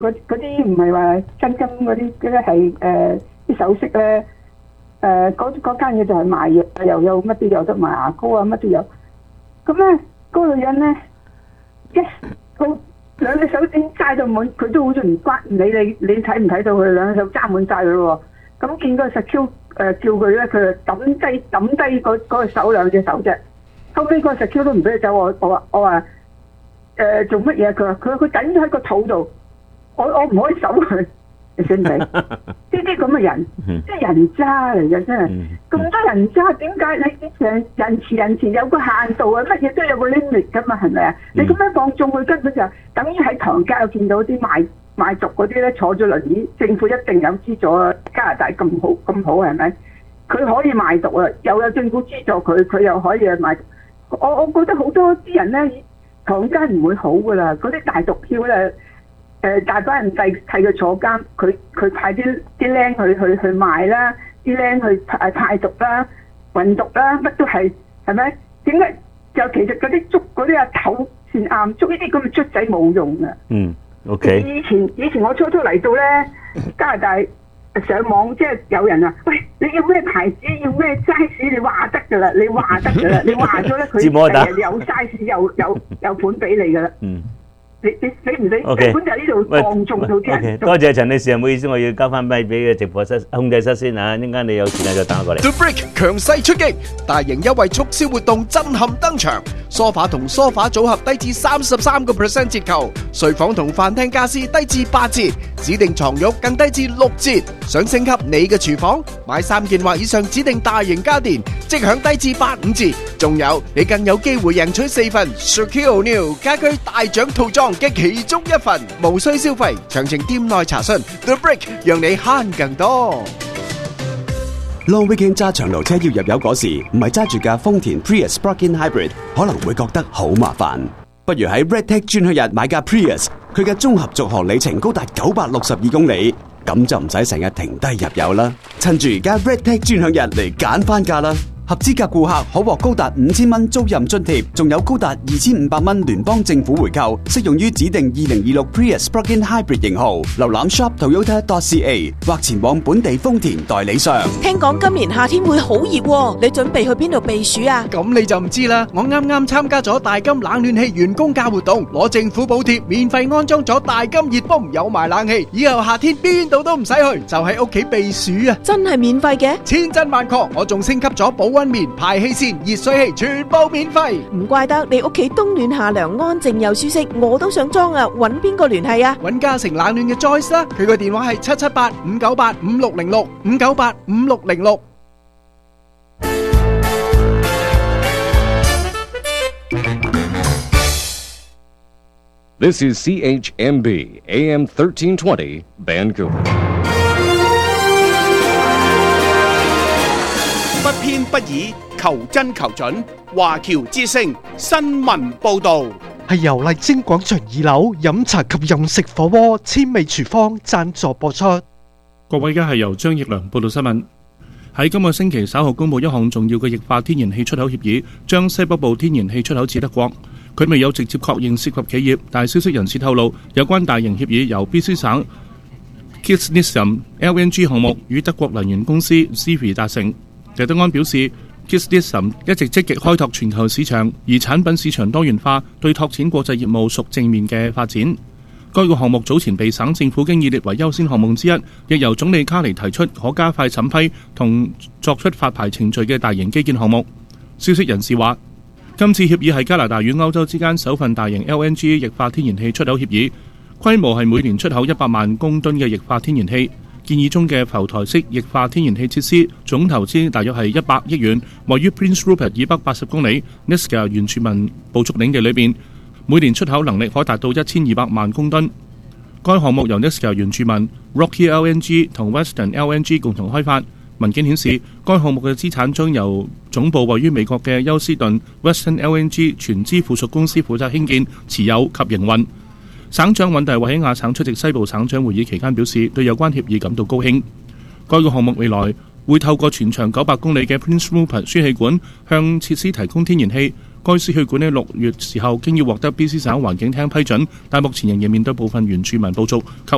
啲唔係話真金嗰啲係啲首飾咧，嗰間嘢就係賣藥，又有乜都有得賣，牙膏啊乜都有。咁咧嗰個女人咧佢兩隻手已經揸到滿，佢都好似唔關你睇唔睇到佢兩隻手揸滿晒佢咯喎。咁見嗰個實 Q 叫佢咧，佢就抌低嗰個手兩隻手啫。後尾個實 Q 都唔俾佢走，我話做乜嘢？佢話佢頂咗喺個肚度，我唔可以守佢，你信唔信？呢啲咁嘅人，即係人渣嚟嘅真係。咁多人渣，點解你人前有個限度啊？乜嘢都有個 limit 噶嘛，係咪啊？你咁樣放縱佢，根本就等於喺唐街見到啲賣毒嗰啲咧，坐咗輪椅，政府一定有資助啊！加拿大咁好係咪？佢可以賣毒啊，又有政府資助佢又可以去賣毒。我覺得好多啲人咧，唐街唔會好噶啦，嗰啲大毒梟咧，大班人替佢坐監，佢派啲僆去賣啦，啲僆去派毒啦、運毒啦，乜都係咪？點解就其實嗰啲捉嗰啲阿頭先啱，捉呢啲咁嘅卒仔冇用㗎。 OK。 以前我初嚟到咧，加拿大上網即係有人話，喂，你要咩牌子，要咩 size， 你話得㗎啦，你話咗咧，佢第日有 size 有款俾你㗎啦。你唔理，根本就喺呢度放縱到啲人。 多謝陳女士，唔好意思，我要交翻咪俾個直播室控制室先嚇，一陣間你有時間就打過嚟。 The Brick 強勢出擊，大型優惠促銷活動震撼登場，梳化同梳化組合低至33% 折扣，睡房同飯廳家私低至8折，指定床褥更低至6折。想升級你嘅廚房，買3件或以上指定大型家電，即享低至85折。仲有你更有機會贏取4份 Shaquille O'Neal 家居大獎套裝嘅其中一份，無需消費，詳情店內查詢。The Brick 讓你慳更多。 Long weekend 揸長途車要入油嗰時，唔係揸住架豐田 Prius Plug-in Hybrid， 可能會覺得好麻煩。不如喺 Redtech 專享日買架 Prius， 佢嘅綜合續航里程高達962公里，咁就唔使成日停低入油啦。趁住而家 Redtech 專享日嚟揀翻架啦！合資格顧客可獲高達5000蚊租賃津貼，仲有高達2500蚊聯邦政府回購，適用於指定2026 Prius Plug-in Hybrid 型號。瀏覽 shop.toyota.ca 或前往本地豐田代理商。 聽講今年夏天會好熱喎，你準備去邊度避暑啊？ 咁你就唔知啦，我啱啱參加咗大金冷暖氣員工價活動，攞政府補貼，免費安裝咗大金熱風，有埋冷氣，以後夏天邊度都唔使去，就喺屋企避暑啊！ 真係免費嘅？ 千真萬確，我仲升級咗保溫棉、排氣扇、熱水器，全部免費。 唔怪得你屋企冬暖夏涼，安靜又舒適，我都想裝啊！揾邊個聯繫啊？ 揾嘉誠冷暖嘅 Joyce 啦，佢個電話係778-598-5606 598-5606。 This is CHMB AM 1320 Vancouver。 不偏不倚，求真求準。華僑之聲新聞報導， 係由麗晶廣場2樓飲茶及飲食火鍋千味廚房贊助播出。 各位，而家係由張奕良報道新聞。喺今個星期稍後公佈一項重要嘅液化天然氣出口協議，將西北部天然氣出口至德國。佢未有直接確認涉及企業，但係消息人士透露，有關大型協議由 BC 省 Kisnisem LNG 項目與德國能源公司 Zivi 達成。謝德安表示 Kisnisem 一直積極開拓全球市場，而產品市場多元化對拓展國際業務屬正面嘅發展。該個項目早前被省政府經已列為優先項目之一，亦由總理卡尼提出可加快審批同作出發牌程序嘅大型基建項目。消息人士話，今次協議係加拿大與歐洲之間首份大型 LNG 液化天然氣出口協議，規模係每年出口100萬公噸嘅液化天然氣。建議中嘅浮台式液化天然氣設施總投資大約係100億元，位於 Prince Rupert 以北80公里 Nisga'a 原住民部族領地裏邊，每年出口能力可達到1200萬公噸。該項目由 Nisga'a 原住民、Rocky LNG 同 Western LNG 共同開發。文件顯示，該項目嘅資產將由總部位於美國嘅休斯頓 Western LNG 全資附屬公司負責興建、持有及營運。省長尹大衛喺亞省出席西部省長會議期間表示，對有關協議感到高興。該個項目未來會透過全長900公里嘅 Prince Rupert 輸氣管向設施提供天然氣。該輸氣管喺6月時候經要獲得 BC 省環境廳批准，但目前仍然面對部分原住民部族及